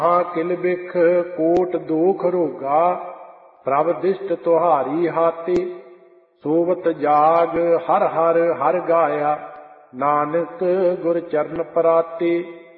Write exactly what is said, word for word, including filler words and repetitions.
ਹਾਂ ਕਿਲ ਬਿਖ ਕੋਟ ਦੋਖ ਰੋਗਾ, ਪ੍ਰਭ ਦਿਸ਼ਟ ਤੁਹਾਰੀ ਹਾਤੇ। ਸੋਵਤ ਜਾਗ ਹਰ ਹਰ ਹਰ ਗਾਇਆ, ਨਾਨਕ ਗੁਰ ਚਰਨ ਪਰਾਤੇ।